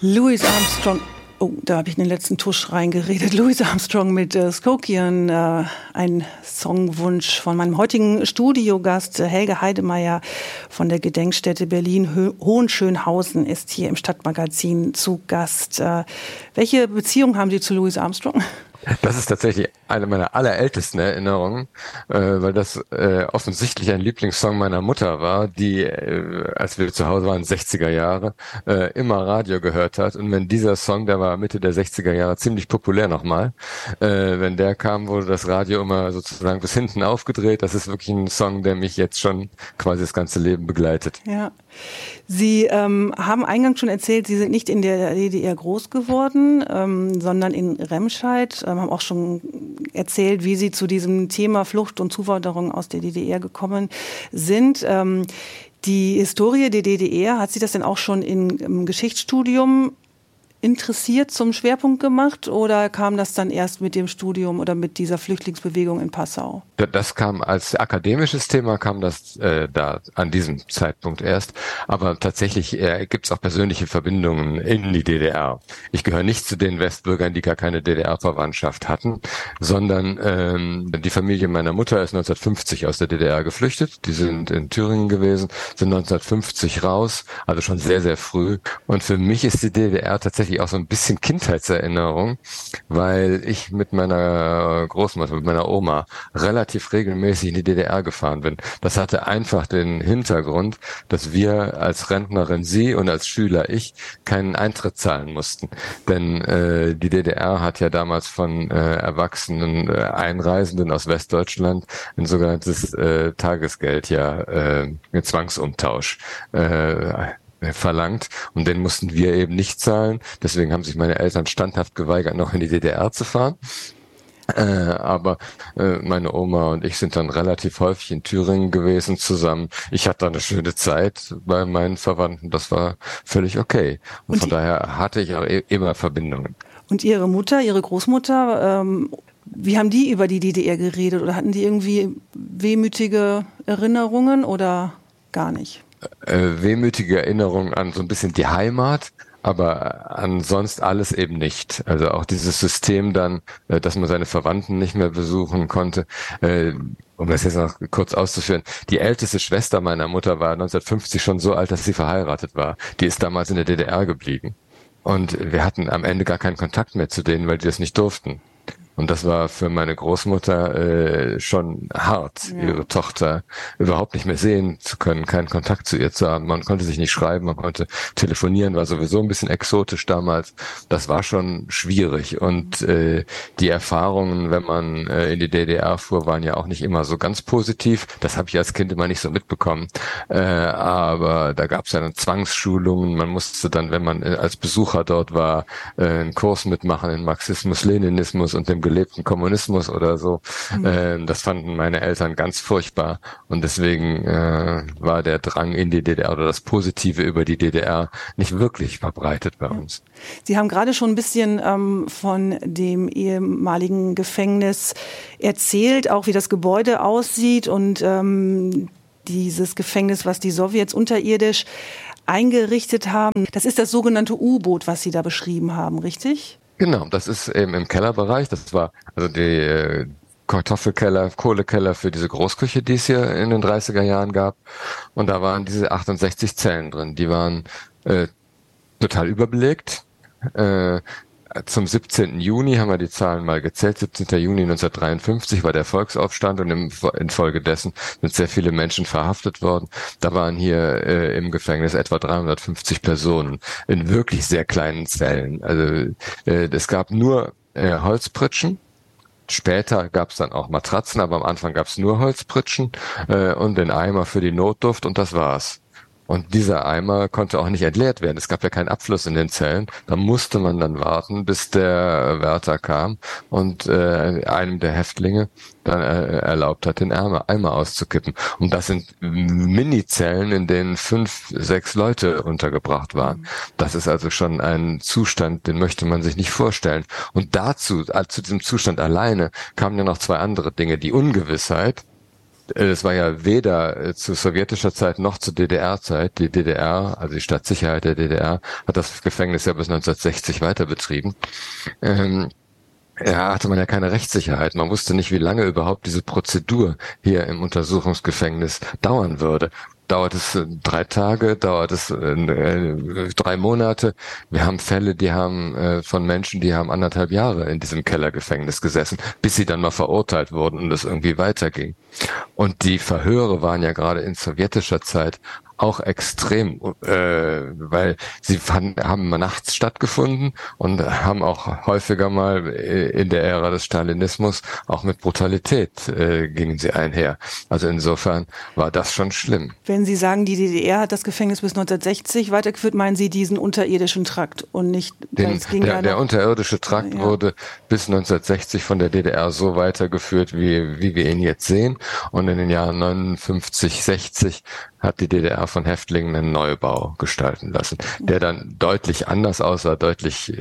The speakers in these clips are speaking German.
Louis Armstrong. Oh, da habe ich in den letzten Tusch reingeredet. Louis Armstrong mit Skokian, ein Songwunsch von meinem heutigen Studiogast Helge Heidemeyer von der Gedenkstätte Berlin-Hohenschönhausen ist hier im Stadtmagazin zu Gast. Welche Beziehung haben Sie zu Louis Armstrong? Das ist tatsächlich eine meiner allerältesten Erinnerungen, weil das offensichtlich ein Lieblingssong meiner Mutter war, die, als wir zu Hause waren, 60er Jahre, immer Radio gehört hat. Und wenn dieser Song, der war Mitte der 60er Jahre ziemlich populär nochmal, wenn der kam, wurde das Radio immer sozusagen bis hinten aufgedreht. Das ist wirklich ein Song, der mich jetzt schon quasi das ganze Leben begleitet. Ja. Sie haben eingangs schon erzählt, Sie sind nicht in der DDR groß geworden, sondern in Remscheid, haben auch schon erzählt, wie Sie zu diesem Thema Flucht und Zuwanderung aus der DDR gekommen sind. Die Historie der DDR, hat Sie das denn auch schon im Geschichtsstudium interessiert zum Schwerpunkt gemacht oder kam das dann erst mit dem Studium oder mit dieser Flüchtlingsbewegung in Passau? Das kam als akademisches Thema, kam das da an diesem Zeitpunkt erst. Aber tatsächlich gibt es auch persönliche Verbindungen in die DDR. Ich gehöre nicht zu den Westbürgern, die gar keine DDR-Verwandtschaft hatten, sondern die Familie meiner Mutter ist 1950 aus der DDR geflüchtet. Die sind in Thüringen gewesen, sind 1950 raus, also schon sehr, sehr früh. Und für mich ist die DDR tatsächlich auch so ein bisschen Kindheitserinnerung, weil ich mit meiner Großmutter, mit meiner Oma relativ regelmäßig in die DDR gefahren bin. Das hatte einfach den Hintergrund, dass wir als Rentnerin, sie und als Schüler, ich, keinen Eintritt zahlen mussten. Denn die DDR hat ja damals von erwachsenen Einreisenden aus Westdeutschland ein sogenanntes Tagesgeld, Zwangsumtausch verlangt und den mussten wir eben nicht zahlen. Deswegen haben sich meine Eltern standhaft geweigert, noch in die DDR zu fahren. Aber meine Oma und ich sind dann relativ häufig in Thüringen gewesen zusammen. Ich hatte eine schöne Zeit bei meinen Verwandten. Das war völlig okay. Und von daher hatte ich auch immer Verbindungen. Und Ihre Mutter, Ihre Großmutter, wie haben die über die DDR geredet? Oder hatten die irgendwie wehmütige Erinnerungen oder gar nicht? Wehmütige Erinnerungen an so ein bisschen die Heimat, aber an sonst alles eben nicht. Also auch dieses System dann, dass man seine Verwandten nicht mehr besuchen konnte. Um das jetzt noch kurz auszuführen, die älteste Schwester meiner Mutter war 1950 schon so alt, dass sie verheiratet war. Die ist damals in der DDR geblieben. Und wir hatten am Ende gar keinen Kontakt mehr zu denen, weil die das nicht durften. Und das war für meine Großmutter schon hart, ihre Tochter überhaupt nicht mehr sehen zu können, keinen Kontakt zu ihr zu haben. Man konnte sich nicht schreiben, man konnte telefonieren, war sowieso ein bisschen exotisch damals. Das war schon schwierig. Und die Erfahrungen, wenn man in die DDR fuhr, waren ja auch nicht immer so ganz positiv. Das habe ich als Kind immer nicht so mitbekommen. Aber da gab es ja dann Zwangsschulungen. Man musste dann, wenn man als Besucher dort war, einen Kurs mitmachen in Marxismus, Leninismus und dem gelebten Kommunismus oder so. Das fanden meine Eltern ganz furchtbar und deswegen war der Drang in die DDR oder das Positive über die DDR nicht wirklich verbreitet bei uns. Sie haben gerade schon ein bisschen von dem ehemaligen Gefängnis erzählt, auch wie das Gebäude aussieht und dieses Gefängnis, was die Sowjets unterirdisch eingerichtet haben. Das ist das sogenannte U-Boot, was Sie da beschrieben haben, richtig? Genau, das ist eben im Kellerbereich. Das war also die Kartoffelkeller, Kohlekeller für diese Großküche, die es hier in den 30er Jahren gab. Und da waren diese 68 Zellen drin. Die waren total überbelegt. Zum 17. Juni haben wir die Zahlen mal gezählt. 17. Juni 1953 war der Volksaufstand und infolgedessen sind sehr viele Menschen verhaftet worden. Da waren hier im Gefängnis etwa 350 Personen in wirklich sehr kleinen Zellen. Also es gab nur Holzpritschen. Später gab es dann auch Matratzen, aber am Anfang gab es nur Holzpritschen und den Eimer für die Notduft und das war's. Und dieser Eimer konnte auch nicht entleert werden. Es gab ja keinen Abfluss in den Zellen. Da musste man dann warten, bis der Wärter kam und einem der Häftlinge dann erlaubt hat, den Eimer auszukippen. Und das sind Mini-Zellen, in denen 5, 6 Leute untergebracht waren. Das ist also schon ein Zustand, den möchte man sich nicht vorstellen. Und dazu, zu diesem Zustand alleine, kamen ja noch 2 andere Dinge. Die Ungewissheit, es war ja weder zu sowjetischer Zeit noch zu DDR-Zeit. Die DDR, also die Staatssicherheit der DDR, hat das Gefängnis ja bis 1960 weiter betrieben. Ja, hatte man ja keine Rechtssicherheit. Man wusste nicht, wie lange überhaupt diese Prozedur hier im Untersuchungsgefängnis dauern würde. Dauert es 3 Tage, dauert es 3 Monate. Wir haben Fälle, die haben von Menschen, die haben 1,5 Jahre in diesem Kellergefängnis gesessen, bis sie dann mal verurteilt wurden und es irgendwie weiterging. Und die Verhöre waren ja gerade in sowjetischer Zeit auch extrem, weil sie haben mal nachts stattgefunden und haben auch häufiger mal in der Ära des Stalinismus auch mit Brutalität gingen sie einher. Also insofern war das schon schlimm. Wenn Sie sagen, die DDR hat das Gefängnis bis 1960 weitergeführt, meinen Sie diesen unterirdischen Trakt und nicht... Der unterirdische Trakt wurde bis 1960 von der DDR so weitergeführt, wie wir ihn jetzt sehen. Und in den Jahren 59, 60 hat die DDR von Häftlingen einen Neubau gestalten lassen, der dann deutlich anders aussah, deutlich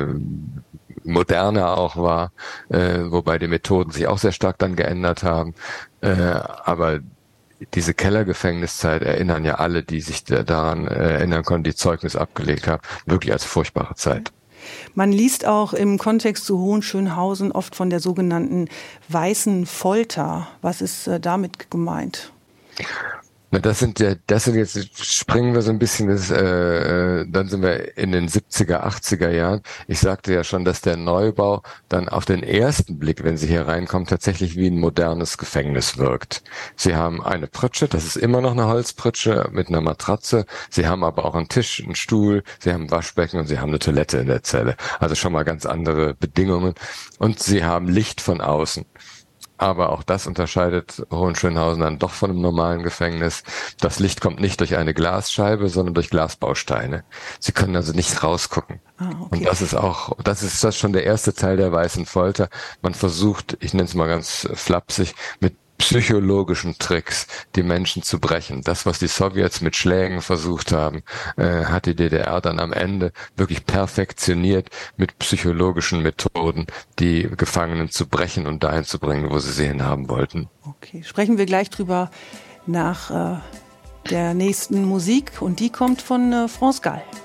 moderner auch war, wobei die Methoden sich auch sehr stark dann geändert haben. Aber diese Kellergefängniszeit erinnern ja alle, die sich daran erinnern konnten, die Zeugnis abgelegt haben, wirklich als furchtbare Zeit. Man liest auch im Kontext zu Hohenschönhausen oft von der sogenannten weißen Folter. Was ist damit gemeint? Das sind jetzt, springen wir so ein bisschen, dann sind wir in den 70er, 80er Jahren. Ich sagte ja schon, dass der Neubau dann auf den ersten Blick, wenn Sie hier reinkommen, tatsächlich wie ein modernes Gefängnis wirkt. Sie haben eine Pritsche, das ist immer noch eine Holzpritsche mit einer Matratze. Sie haben aber auch einen Tisch, einen Stuhl, Sie haben ein Waschbecken und Sie haben eine Toilette in der Zelle. Also schon mal ganz andere Bedingungen. Und Sie haben Licht von außen. Aber auch das unterscheidet Hohenschönhausen dann doch von einem normalen Gefängnis. Das Licht kommt nicht durch eine Glasscheibe, sondern durch Glasbausteine. Sie können also nicht rausgucken. Okay. Und das ist schon der erste Teil der weißen Folter. Man versucht, ich nenne es mal ganz flapsig, mit psychologischen Tricks die Menschen zu brechen. Das, was die Sowjets mit Schlägen versucht haben, hat die DDR dann am Ende wirklich perfektioniert mit psychologischen Methoden, die Gefangenen zu brechen und dahin zu bringen, wo sie hinhaben wollten. Okay, sprechen wir gleich drüber nach der nächsten Musik und die kommt von France Gall.